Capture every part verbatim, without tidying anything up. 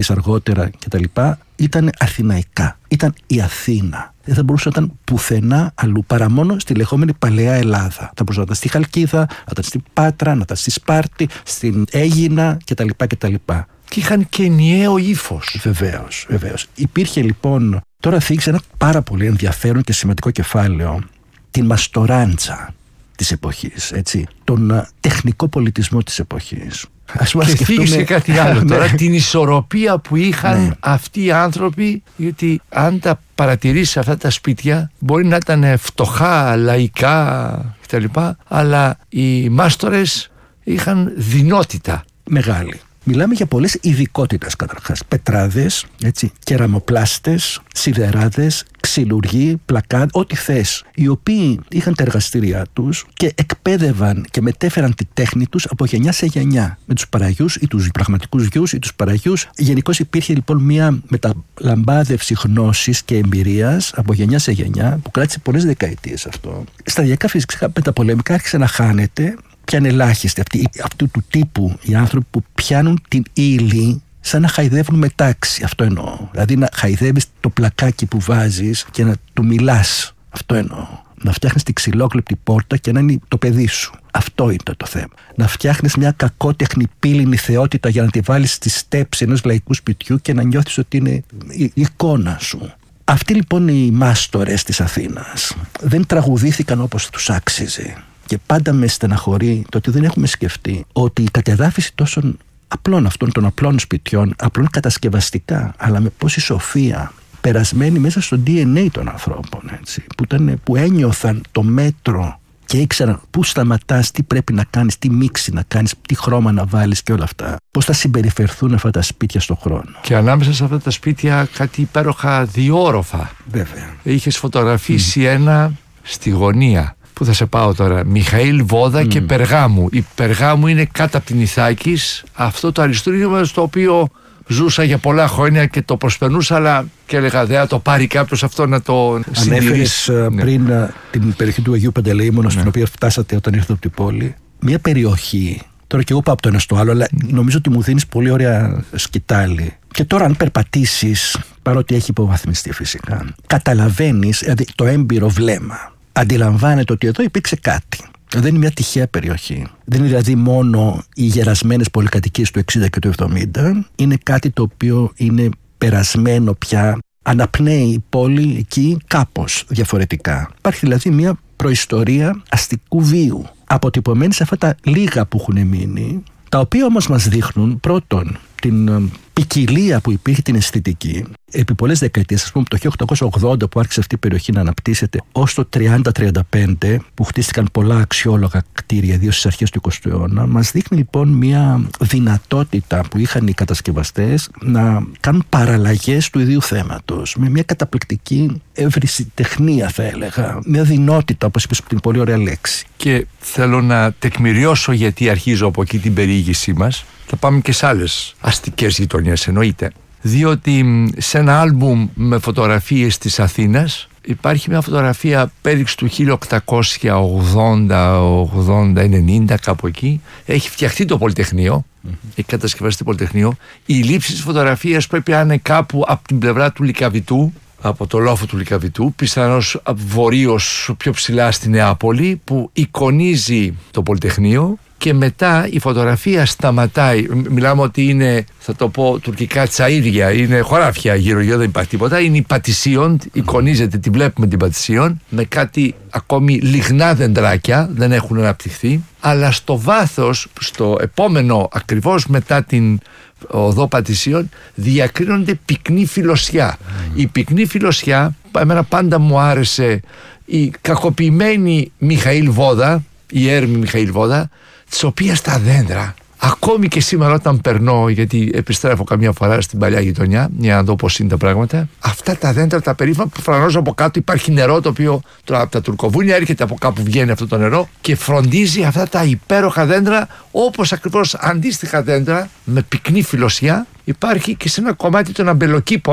Πέτρας αργότερα κτλ. Ήταν αθηναϊκά. Ήταν η Αθήνα. Δεν θα μπορούσε να ήταν πουθενά αλλού παρά μόνο στη λεγόμενη Παλαιά Ελλάδα. Θα μπορούσε να ήταν στη Χαλκίδα, να ήταν στην Πάτρα, να ήταν στη Σπάρτη, στην Αίγινα κτλ. κτλ. Και είχαν και ενιαίο ύφος. Βεβαίως, βεβαίως. Υπήρχε λοιπόν, τώρα θίξει ένα πάρα πολύ ενδιαφέρον και σημαντικό κεφάλαιο, την μαστοράντζα της εποχής, έτσι, τον uh, τεχνικό πολιτισμό της εποχής. Ας και θίγησε και κάτι άλλο τώρα, την ισορροπία που είχαν ναι. αυτοί οι άνθρωποι, γιατί αν τα παρατηρήσεις αυτά τα σπίτια, μπορεί να ήταν φτωχά, λαϊκά κτλ, αλλά οι μάστορες είχαν δεινότητα. Μεγάλη. Μιλάμε για πολλές ειδικότητες καταρχάς. Πετράδες, έτσι, κεραμοπλάστες, σιδεράδες, ξυλουργοί, πλακάδες, ό,τι θες. Οι οποίοι είχαν τα εργαστήριά τους και εκπαίδευαν και μετέφεραν τη τέχνη τους από γενιά σε γενιά. Με τους παραγιούς ή τους πραγματικούς γιους ή τους παραγιούς. Γενικώς υπήρχε λοιπόν μια μεταλαμπάδευση γνώσης και εμπειρίας από γενιά σε γενιά που κράτησε πολλές δεκαετίες αυτό. Σταδιακά φυσικά μεταπολεμικά άρχισε να χάνεται. Ποιαν ελάχιστοι αυτοί, αυτού του τύπου οι άνθρωποι που πιάνουν την ύλη σαν να χαϊδεύουν μετάξι. Αυτό εννοώ. Δηλαδή να χαϊδεύεις το πλακάκι που βάζεις και να του μιλάς. Αυτό εννοώ. Να φτιάχνεις την ξυλόκλεπτη πόρτα και να είναι το παιδί σου. Αυτό είναι το θέμα. Να φτιάχνεις μια κακότεχνη πύληνη θεότητα για να τη βάλεις στη στέψη ενός λαϊκού σπιτιού και να νιώθεις ότι είναι η εικόνα σου. Αυτοί λοιπόν οι μάστορες της Αθήνας δεν τραγουδήθηκαν όπως τους άξιζε. Και πάντα με στεναχωρεί το ότι δεν έχουμε σκεφτεί ότι η κατεδάφιση τόσων απλών αυτών των απλών σπιτιών, απλών κατασκευαστικά, αλλά με πόση σοφία, περασμένη μέσα στο ντι εν έι των ανθρώπων, έτσι, που, ήταν, που ένιωθαν το μέτρο και ήξεραν πού σταματάς, τι πρέπει να κάνεις, τι μίξη να κάνεις, τι χρώμα να βάλεις και όλα αυτά. Πώς θα συμπεριφερθούν αυτά τα σπίτια στον χρόνο. Και ανάμεσα σε αυτά τα σπίτια κάτι υπέροχα διόροφα. Βέβαια. Είχες φωτογραφίσει mm. ένα στη γωνία. Πού θα σε πάω τώρα, Μιχαήλ Βόδα mm. και Περγάμου. Η Περγάμου είναι κάτω από την Ιθάκης, αυτό το αριστούργημα στο οποίο ζούσα για πολλά χρόνια και το προσπερνούσα, αλλά και έλεγα δεν θα το πάρει κάποιος αυτό να το συντηρήσει. Ανέφερες ναι. πριν την περιοχή του Αγίου Παντελεήμωνα, ναι. στην οποία φτάσατε όταν ήρθατε από την πόλη. Μια περιοχή, τώρα και εγώ πάω από το ένα στο άλλο, αλλά νομίζω ότι μου δίνεις πολύ ωραία σκητάλη. Και τώρα αν περπατήσεις, παρότι έχει υποβαθμιστεί φυσικά, καταλαβαίνεις, δηλαδή το έμπειρο βλέμμα. Αντιλαμβάνεται ότι εδώ υπήρξε κάτι. Δεν είναι μια τυχαία περιοχή. Δεν είναι δηλαδή μόνο οι γερασμένες πολυκατοικίες του εξήντα και του εβδομήντα. Είναι κάτι το οποίο είναι περασμένο πια. Αναπνέει η πόλη εκεί κάπως διαφορετικά. Υπάρχει δηλαδή μια προϊστορία αστικού βίου, αποτυπωμένη σε αυτά τα λίγα που έχουν μείνει, τα οποία όμως μας δείχνουν πρώτον την ποικιλία που υπήρχε, την αισθητική. Επί πολλές δεκαετίες, ας πούμε το χίλια οκτακόσια ογδόντα που άρχισε αυτή η περιοχή να αναπτύσσεται, ως το τριάντα τριάντα πέντε που χτίστηκαν πολλά αξιόλογα κτίρια, ιδίως στις αρχές του εικοστού αιώνα, μας δείχνει λοιπόν μια δυνατότητα που είχαν οι κατασκευαστές να κάνουν παραλλαγές του ίδιου θέματος, με μια καταπληκτική ευρυσιτεχνία θα έλεγα, μια δυνότητα, όπως είπες, την πολύ ωραία λέξη. Και θέλω να τεκμηριώσω γιατί αρχίζω από εκεί την περιήγησή μας. Θα πάμε και σε άλλες αστικές γειτονιές, εννοείται. Διότι σε ένα άλμπουμ με φωτογραφίες της Αθήνας υπάρχει μια φωτογραφία πέριξ του χίλια οκτακόσια ογδόντα, ογδόντα, ενενήντα, κάπου εκεί. Έχει φτιαχτεί το Πολυτεχνείο, mm-hmm. έχει κατασκευαστεί το Πολυτεχνείο. Η λήψη της φωτογραφίας πρέπει να είναι κάπου από την πλευρά του Λυκαβητού, από το λόφο του Λυκαβητού, πιθανώς βορείως πιο ψηλά στη Νεάπολη, που εικονίζει το Πολυτεχνείο. Και μετά η φωτογραφία σταματάει. Μιλάμε ότι είναι, θα το πω τουρκικά, τσαΐρια, είναι χωράφια γύρω-γύρω, δεν υπάρχει τίποτα. Είναι η Πατησίων, εικονίζεται, τη βλέπουμε την Πατησίων, με κάτι ακόμη λιγνά δεντράκια, δεν έχουν αναπτυχθεί. Αλλά στο βάθος, στο επόμενο, ακριβώς μετά την οδό Πατησίων, διακρίνονται πυκνή φιλοσιά. Mm. Η πυκνή φιλοσιά, εμένα πάντα μου άρεσε η κακοποιημένη Μιχαήλ Βόδα, η έρμη Μιχαήλ Βόδα, της οποίας τα δέντρα, ακόμη και σήμερα όταν περνώ, γιατί επιστρέφω καμιά φορά στην παλιά γειτονιά για να δω πώς είναι τα πράγματα, αυτά τα δέντρα τα περίφημα που προφανώς από κάτω υπάρχει νερό, το οποίο τώρα από τα τουρκοβούνια έρχεται από κάπου, βγαίνει αυτό το νερό και φροντίζει αυτά τα υπέροχα δέντρα, όπως ακριβώς αντίστοιχα δέντρα με πυκνή φιλοσιά υπάρχει και σε ένα κομμάτι των αμπελοκήπων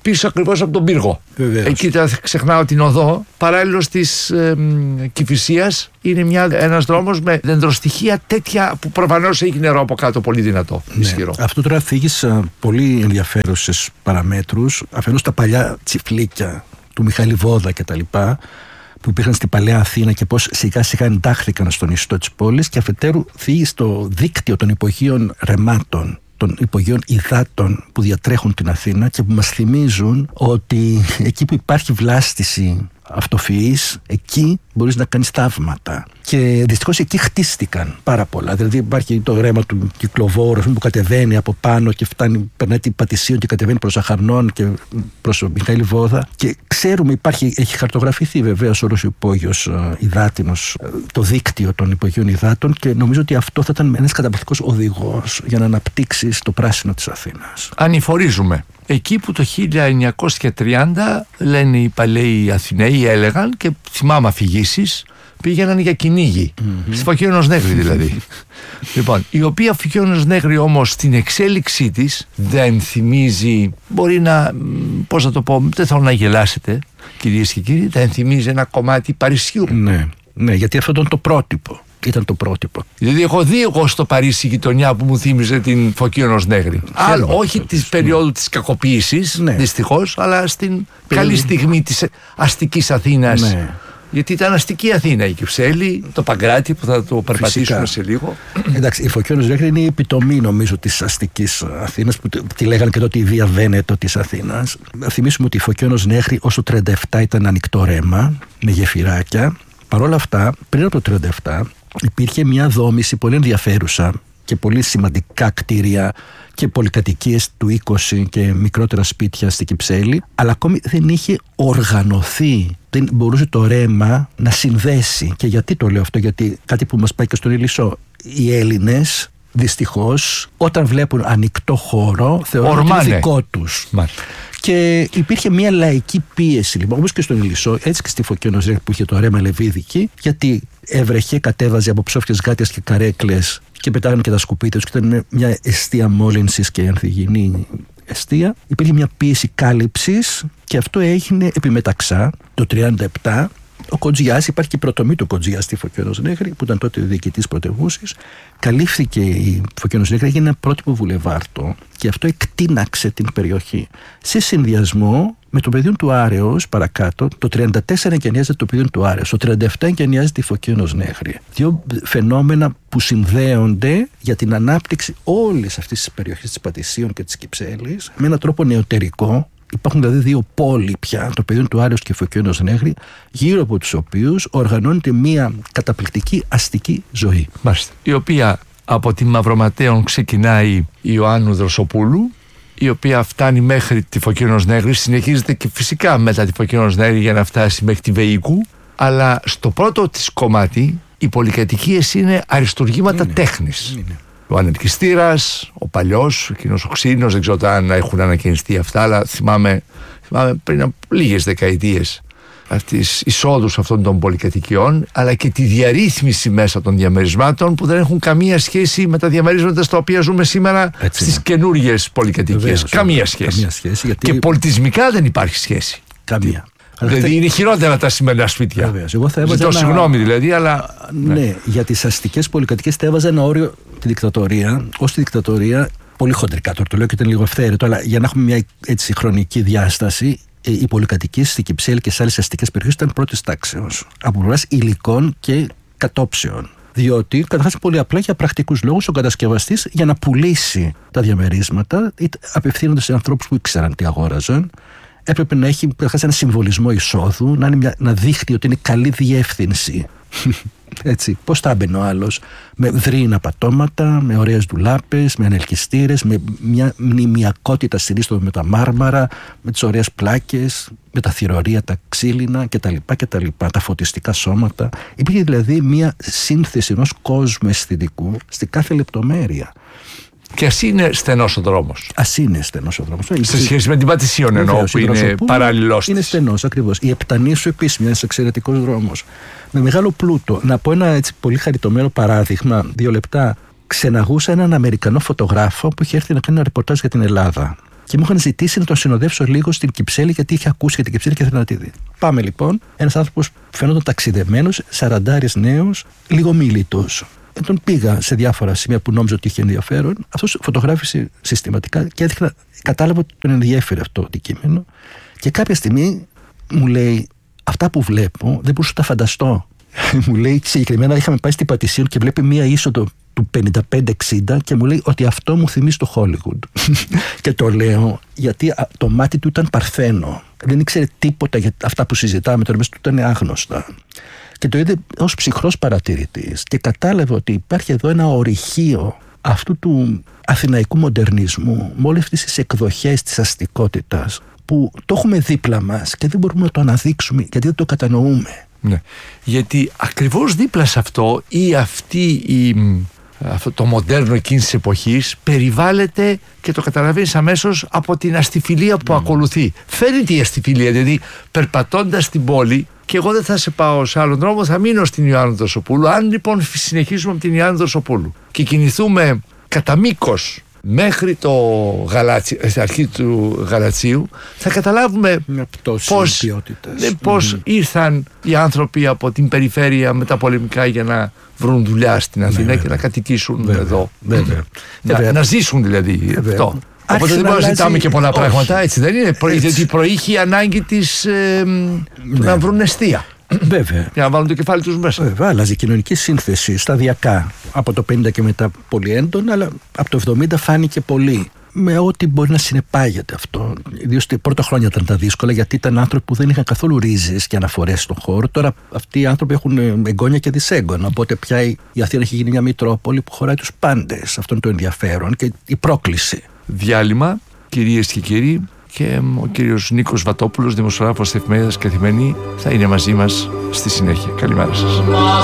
πίσω ακριβώς από τον πύργο. Βεβαίως. Εκεί θα ξεχνάω την οδό. Παράλληλος της ε, Κηφισίας είναι μια, ένας δρόμος με δεντροστοιχεία τέτοια που προφανώς έχει νερό από κάτω, πολύ δυνατό, ναι. Ισχυρό. Αυτό τώρα θίγεις πολύ ενδιαφέρουσες παραμέτρους. Αφενός τα παλιά τσιφλίκια του Μιχάλη Βόδα και τα λοιπά, που υπήρχαν στην Παλαιά Αθήνα και πώς σιγά σιγά εντάχθηκαν στον ιστό της πόλης, και αφετέρου θίγεις το δίκτυο των υπογείων ρεμάτων, των υπογείων υδάτων που διατρέχουν την Αθήνα και που μας θυμίζουν ότι εκεί που υπάρχει βλάστηση αυτοφυής, εκεί μπορείς να κάνεις θαύματα. Και δυστυχώς εκεί χτίστηκαν πάρα πολλά. Δηλαδή υπάρχει το ρέμα του Κυκλοβόρου που κατεβαίνει από πάνω και φτάνει, περνάει την Πατησίων και κατεβαίνει προς Αχαρνών και προς τον Μιχαήλ Βόδα. Και ξέρουμε, υπάρχει, έχει χαρτογραφηθεί βεβαίως όλος ο υπόγειος υδάτινος, το δίκτυο των υπογείων υδάτων, και νομίζω ότι αυτό θα ήταν ένας καταπληκτικός οδηγός για να αναπτύξεις το πράσινο της Αθήνας. Ανηφορίζουμε. Εκεί που το χίλια εννιακόσια τριάντα, λένε οι παλαιοί Αθηναίοι, έλεγαν, και θυμάμαι αφηγήσεις, πήγαιναν για κυνήγι. Mm-hmm. Στη Φωκίωνος Νέγρη δηλαδή. Λοιπόν, η οποία Φωκίωνος Νέγρη όμως στην εξέλιξή της δεν θυμίζει, μπορεί να, πώς να το πω, δεν θέλω να γελάσετε κυρίες και κύριοι, δεν θυμίζει ένα κομμάτι Παρισιού. Ναι, ναι, γιατί αυτό ήταν το πρότυπο. Ήταν το πρότυπο. Δηλαδή, έχω δει εγώ στο Παρίσι γειτονιά που μου θύμιζε την Φωκίωνος Νέγρη. Άλλο, όχι τη περίοδου της κακοποίησης, ναι. Δυστυχώς, αλλά στην Περί... καλή στιγμή της αστικής Αθήνας. Ναι. Γιατί ήταν αστική Αθήνα η Κυψέλη, το Παγκράτη που θα το περπατήσουμε σε λίγο. Εντάξει, η Φωκίωνος Νέγρη είναι η επιτομή, νομίζω, της αστικής Αθήνας, που τη λέγανε και τότε η Βία Βένετο της Αθήνας. Θυμίσουμε ότι η Φωκίωνος Νέγρη ως το τριάντα επτά ήταν ανοιχτό ρέμα, με γεφυράκια. Παρ' όλα αυτά, πριν από το τριάντα επτά, υπήρχε μια δόμηση πολύ ενδιαφέρουσα και πολύ σημαντικά κτίρια και πολυκατοικίες του είκοσι και μικρότερα σπίτια στην Κυψέλη, αλλά ακόμη δεν είχε οργανωθεί, δεν μπορούσε το ρέμα να συνδέσει. Και γιατί το λέω αυτό? Γιατί κάτι που μας πάει και στον Ηλισσό, οι Έλληνες δυστυχώς όταν βλέπουν ανοιχτό χώρο θεωρούν ότι είναι δικό τους. Μάλιστα. Και υπήρχε μια λαϊκή πίεση, λοιπόν, όπως και στον Ηλισσό, έτσι και στη Φωκίωνος Νέγρη που είχε το ρέμα Λεβίδικη, γιατί έβρεχε, κατέβαζε από ψόφιες γάτες και καρέκλες και πετάγανε και τα σκουπίδια τους, και ήταν μια εστία μόλυνσης και ανθυγιεινή εστία. Υπήρχε μια πίεση κάλυψης και αυτό έγινε επιμεταξά το τριάντα επτά. Ο Κοντζιάς, υπάρχει και η πρωτομή του Κοντζιά στη Φωκίωνος Νέγρη, που ήταν τότε διοικητής πρωτευούσης. Καλύφθηκε η Φωκίωνος Νέγρη, έγινε ένα πρότυπο βουλεβάρτο και αυτό εκτείναξε την περιοχή. Σε συνδυασμό με το πεδίο του Άρεως παρακάτω, το τριάντα τέσσερα εγκαινιάζεται το πεδίο του Άρεως, το τριάντα επτά εγκαινιάζεται η Φωκίωνος Νέγρη. Δύο φαινόμενα που συνδέονται για την ανάπτυξη όλης αυτής της περιοχής της Πατησίων και της Κυψέλης με έναν τρόπο νεωτερικό. Υπάρχουν δηλαδή δύο πόλοι πια, το πεδίο του Άρεως και η Φωκίωνος Νέγρη, γύρω από τους οποίους οργανώνεται μια καταπληκτική αστική ζωή. Μάλιστα. Η οποία από τη Μαυροματέων ξεκινάει η Ιωάννου Δροσοπούλου, η οποία φτάνει μέχρι τη Φωκίωνος Νέγρη, συνεχίζεται και φυσικά μετά τη Φωκίωνος Νέγρη για να φτάσει μέχρι τη Βεϊκού, αλλά στο πρώτο της κομμάτι οι πολυκατοικίες είναι αριστουργήματα είναι, τέχνης. Είναι. Ο ανελκυστήρας, ο παλιός, εκείνος ο ξύνος, δεν ξέρω αν έχουν ανακαινιστεί αυτά, αλλά θυμάμαι, θυμάμαι πριν από λίγες δεκαετίες αυτής εισόδους αυτών των πολυκατοικιών, αλλά και τη διαρρύθμιση μέσα των διαμερισμάτων που δεν έχουν καμία σχέση με τα διαμερίσματα στα οποία ζούμε σήμερα. Έτσι στις καινούργιες πολυκατοικίες. Βεβαίως, καμία, σχέση. καμία σχέση. Γιατί... Και πολιτισμικά δεν υπάρχει σχέση. Καμία. Δηλαδή θα... είναι χειρότερα τα σημερινά σπίτια. Βεβαίως. Εγώ θα έβαζα Ζητώ ένα... συγγνώμη δηλαδή, αλλά... Ναι, ναι, για τις αστικές πολυκατοικίες θα έβαζα ένα όριο τη δικτατορία, ως τη δικτατορία, πολύ χοντρικά τώρα το λέω και ήταν λίγο ευθέρετο, αλλά για να έχουμε μια έτσι χρονική διάσταση, οι πολυκατοικίες στην Κυψέλη και σε άλλες αστικές περιοχές ήταν πρώτης τάξεως, από πλευράς υλικών και κατόψεων. Διότι, καταρχάς, πολύ απλά για πρακτικούς λόγους, ο κατασκευαστής για να πουλήσει τα διαμερίσματα, απευθύνονται σε ανθρώπους που ήξεραν τι αγόραζαν, έπρεπε να έχει καταρχάς ένα συμβολισμό εισόδου, να, είναι μια, να δείχνει ότι είναι καλή διεύθυνση. Έτσι, πώς θα έμπαινε ο άλλος? Με δρύινα πατώματα, με ωραίες ντουλάπες, με ανελκυστήρες, με μια μνημιακότητα στην είσοδο με τα μάρμαρα, με τις ωραίες πλάκες, με τα θηρορία, τα ξύλινα κτλ. κτλ τα φωτιστικά σώματα. Υπήρχε δηλαδή μια σύνθεση ενός κόσμου αισθητικού στη κάθε λεπτομέρεια. Και ας είναι στενός ο δρόμος. Ας είναι στενός ο δρόμος. Σε σχέση με την Πατησίων εννοώ, που είναι παράλληλος. Είναι στενός ακριβώς. Η Επτανήσου επίσης, ένας εξαιρετικός δρόμος. Με μεγάλο πλούτο. Να πω ένα έτσι πολύ χαριτωμένο παράδειγμα, δύο λεπτά. Ξεναγούσα έναν Αμερικανό φωτογράφο που είχε έρθει να κάνει ένα ρεπορτάζ για την Ελλάδα. και μου είχαν ζητήσει να τον συνοδεύσω λίγο στην Κυψέλη, γιατί είχε ακούσει για την Κυψέλη και ήθελα να τη δει. Πάμε λοιπόν. Ένας άνθρωπος φαίνονταν ταξιδεμένος, σαραντάρης νέος, λίγο μίλητος. Τον πήγα σε διάφορα σημεία που νόμιζα ότι είχε ενδιαφέρον. Αυτός φωτογράφησε συστηματικά και έδειχνα, κατάλαβα ότι τον ενδιέφερε αυτό το αντικείμενο. Και κάποια στιγμή μου λέει: αυτά που βλέπω δεν μπορούσα να τα φανταστώ. Μου λέει συγκεκριμένα, είχαμε πάει στην Πατησίων και βλέπει μία είσοδο του πενήντα πέντε εξήντα και μου λέει ότι αυτό μου θυμίζει το Hollywood. Και το λέω γιατί το μάτι του ήταν παρθένο. Δεν ήξερε τίποτα για αυτά που συζητάμε, τώρα μέσα του ήταν άγνωστα. Και το είδε ως ψυχρός παρατηρητής και κατάλαβε ότι υπάρχει εδώ ένα ορυχείο αυτού του αθηναϊκού μοντερνισμού με όλες αυτές τις εκδοχές της αστικότητας που το έχουμε δίπλα μας και δεν μπορούμε να το αναδείξουμε γιατί δεν το κατανοούμε. Ναι. Γιατί ακριβώς δίπλα σε αυτό ή αυτή η, αυτό το μοντέρνο εκείνης της εποχής περιβάλλεται και το καταλαβαίνεις αμέσως από την αστιφιλία που mm. ακολουθεί. Φαίνεται η αστιφιλία, δηλαδή περπατώντας την πόλη, και εγώ δεν θα σε πάω σε άλλον δρόμο, θα μείνω στην Ιωάννου Δροσοπούλου. Αν λοιπόν συνεχίσουμε από την Ιωάννου Δροσοπούλου και κινηθούμε κατά μήκος μέχρι το Γαλάτσι, στην αρχή του Γαλατσίου, θα καταλάβουμε πώς, ναι, πώς mm. ήρθαν οι άνθρωποι από την περιφέρεια με τα πολεμικά για να βρουν δουλειά στην Αθήνα, ναι, και να κατοικήσουν βέβαια, εδώ. Βέβαια, βέβαια. Να, να ζήσουν δηλαδή βέβαια. Αυτό. Οπότε δεν μπορούμε να ζητάμε και πολλά όχι. πράγματα, έτσι δεν είναι. Έτσι. Γιατί προείχε η ανάγκη της ε, ναι. να βρουν εστία. Βέβαια. Για να βάλουν το κεφάλι τους μέσα. Βέβαια, άλλαζε η κοινωνική σύνθεση σταδιακά. Από το πενήντα και μετά πολύ έντονα, αλλά από το εβδομήντα φάνηκε πολύ. Με ό,τι μπορεί να συνεπάγεται αυτό. Ιδίως τα πρώτα χρόνια ήταν τα δύσκολα, γιατί ήταν άνθρωποι που δεν είχαν καθόλου ρίζες και αναφορές στον χώρο. Τώρα αυτοί οι άνθρωποι έχουν εγγόνια και δυσέγγωνα. Οπότε πια η Αθήνα έχει γίνει μια μητρόπολη που χωράει τους πάντες. Αυτό είναι το ενδιαφέρον και η πρόκληση. Διάλειμμα, κυρίες και κύριοι, και ο κύριος Νίκος Βατόπουλος, δημοσιογράφος της εφημερίδας Καθημερινή, θα είναι μαζί μας στη συνέχεια. Καλημέρα σας.